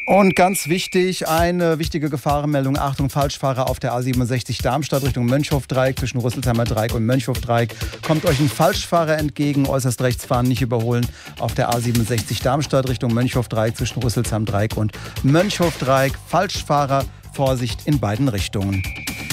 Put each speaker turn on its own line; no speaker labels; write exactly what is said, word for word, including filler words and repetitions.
Und ganz wichtig, eine wichtige Gefahrenmeldung. Achtung, Falschfahrer auf der A siebenundsechzig Darmstadt Richtung Mönchhofdreieck zwischen Rüsselsheimer Dreieck und Mönchhofdreieck. Kommt euch ein Falschfahrer entgegen, äußerst rechts fahren, nicht überholen. Auf der A siebenundsechzig Darmstadt Richtung Mönchhofdreieck zwischen Rüsselsheimer Dreieck und Mönchhofdreieck. Falschfahrer, Vorsicht in beiden Richtungen.